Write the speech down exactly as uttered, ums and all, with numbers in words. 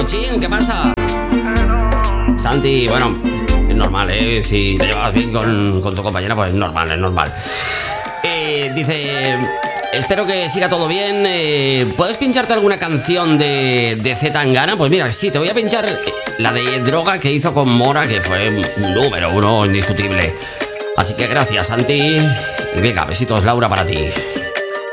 Puchín, ¿qué pasa? Santi, bueno, es normal, ¿eh? Si te llevas bien con, con tu compañera, pues es normal, es normal. Eh, dice... Espero que siga todo bien. eh, ¿Puedes pincharte alguna canción de, de Z Tangana? Pues mira, sí, te voy a pinchar la de Droga que hizo con Mora, que fue un número uno indiscutible. Así que gracias, Santi. Y venga, besitos, Laura, para ti.